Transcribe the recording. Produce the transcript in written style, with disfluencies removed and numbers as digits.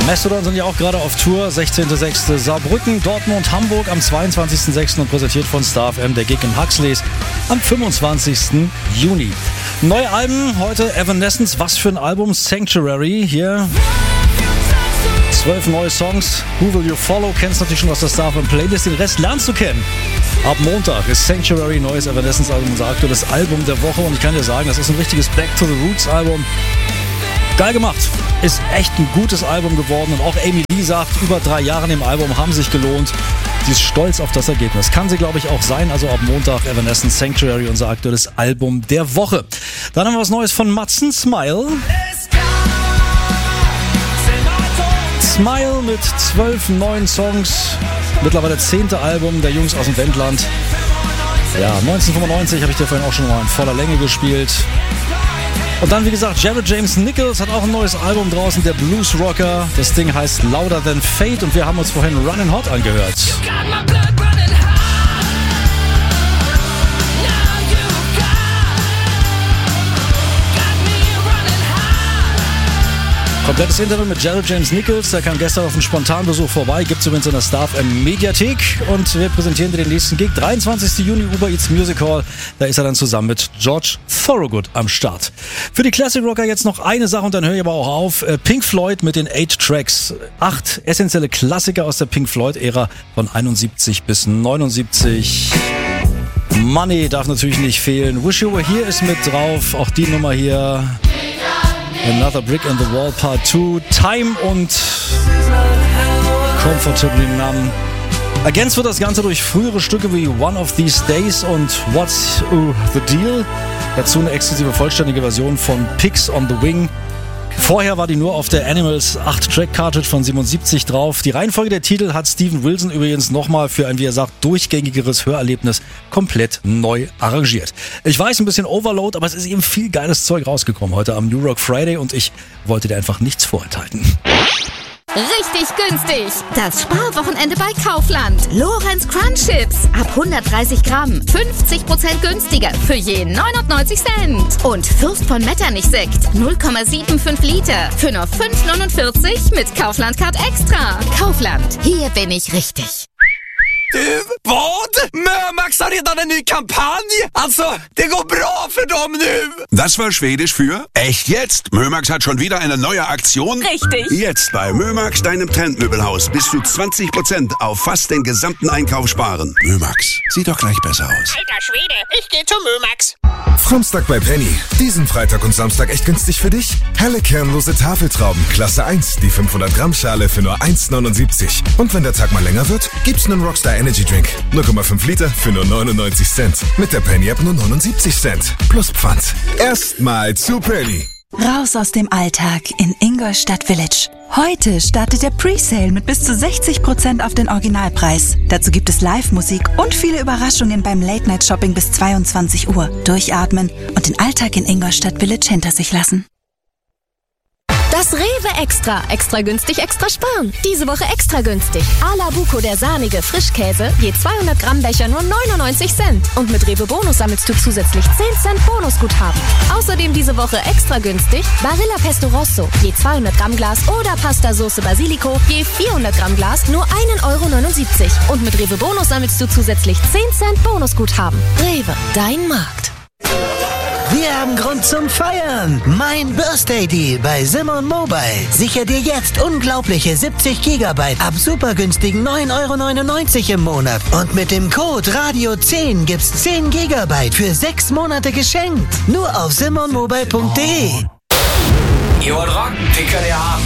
Mastodon sind ja auch gerade auf Tour. 16.06. Saarbrücken, Dortmund, Hamburg am 22.06. und präsentiert von Star FM, der Gig im Huxleys am 25. Juni. Neue Alben heute, Evanescence, was für ein Album, Sanctuary, hier 12 neue Songs. Who Will You Follow, kennst du natürlich schon aus der Star FM Playlist, den Rest lernst du kennen. Ab Montag ist Sanctuary, neues Evanescence-Album, unser aktuelles Album der Woche und ich kann dir sagen, das ist ein richtiges Back to the Roots Album. Geil gemacht. Ist echt ein gutes Album geworden und auch Amy Lee sagt, über 3 Jahre im Album haben sich gelohnt. Sie ist stolz auf das Ergebnis. Kann sie, glaube ich, auch sein. Also ab Montag Evanescence, Sanctuary, unser aktuelles Album der Woche. Dann haben wir was Neues von Matzen, Smile. Smile mit 12 neuen Songs. Mittlerweile 10. Album der Jungs aus dem Wendland. Ja, 1995 habe ich dir vorhin auch schon mal in voller Länge gespielt. Und dann, wie gesagt, Jared James Nichols hat auch ein neues Album draußen, der Blues Rocker. Das Ding heißt Louder Than Fate und wir haben uns vorhin Runnin' Hot angehört. Komplettes Interview mit Jared James Nichols, der kam gestern auf einen Spontanbesuch vorbei, gibt es übrigens in der Star FM Mediathek und wir präsentieren dir den nächsten Gig, 23. Juni, Uber Eats Music Hall, da ist er dann zusammen mit George Thorogood am Start. Für die Classic Rocker jetzt noch eine Sache und dann höre ich aber auch auf, Pink Floyd mit den 8 Tracks, 8 essentielle Klassiker aus der Pink Floyd-Ära von 71 bis 79. Money darf natürlich nicht fehlen, Wish You Were Here ist mit drauf, auch die Nummer hier. Another Brick in the Wall Part 2, Time und Comfortably Numb. Ergänzt wird das Ganze durch frühere Stücke wie One of These Days und What's the Deal. Dazu eine exklusive vollständige Version von Pigs on the Wing. Vorher war die nur auf der Animals 8-Track-Cartridge von 77 drauf. Die Reihenfolge der Titel hat Steven Wilson übrigens nochmal für ein, wie er sagt, durchgängigeres Hörerlebnis komplett neu arrangiert. Ich weiß, ein bisschen Overload, aber es ist eben viel geiles Zeug rausgekommen heute am New Rock Friday und ich wollte dir einfach nichts vorenthalten. Richtig günstig. Das Sparwochenende bei Kaufland. Lorenz Crunch Chips. Ab 130 Gramm. 50% günstiger. Für je 99 Cent. Und Fürst von Metternich Sekt. 0,75 Liter. Für nur 5,49 mit Kaufland Card Extra. Kaufland. Hier bin ich richtig. Vad? Mömax har redan en ny kampanj? Alltså, det går bra för dem nu. Das war Schwedisch für echt jetzt. Mömax hat schon wieder eine neue Aktion. Richtig. Jetzt bei Mömax, deinem Trendmöbelhaus, bis zu 20% auf fast den gesamten Einkauf sparen. Mömax, sieht doch gleich besser aus. Alter Schwede, ich geh zu Mömax. Fromstag bei Penny. Diesen Freitag und Samstag echt günstig für dich? Helle kernlose Tafeltrauben, Klasse 1, die 500 Gramm Schale für nur 1,79. Und wenn der Tag mal länger wird, gibt's einen Rockstar Energy Drink. 0,5 Liter für nur 99 Cent. Mit der Penny App nur 79 Cent. Plus Pfand. Erstmal zu Penny. Raus aus dem Alltag in Ingolstadt Village. Heute startet der Presale mit bis zu 60% auf den Originalpreis. Dazu gibt es Live-Musik und viele Überraschungen beim Late-Night-Shopping bis 22 Uhr. Durchatmen und den Alltag in Ingolstadt Village hinter sich lassen. Das Rewe Extra. Extra günstig, extra sparen. Diese Woche extra günstig. A la Buco, der sahnige Frischkäse. Je 200 Gramm Becher nur 99 Cent. Und mit Rewe Bonus sammelst du zusätzlich 10 Cent Bonusguthaben. Außerdem diese Woche extra günstig. Barilla Pesto Rosso. Je 200 Gramm Glas oder Pasta Soße Basilico. Je 400 Gramm Glas nur 1,79 €. Und mit Rewe Bonus sammelst du zusätzlich 10 Cent Bonusguthaben. Rewe, dein Markt. Wir haben Grund zum Feiern. Mein Birthday Deal bei Simon Mobile. Sicher dir jetzt unglaubliche 70 GB ab super günstigen 9,99 € im Monat. Und mit dem Code Radio10 gibt's 10 GB für 6 Monate geschenkt. Nur auf simonmobile.de. I år rock, picker det af.